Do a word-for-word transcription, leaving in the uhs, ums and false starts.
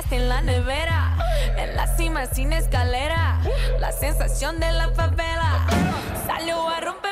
hasta en la nevera. En la cima sin escalera, la sensación de la favela. Salió a romper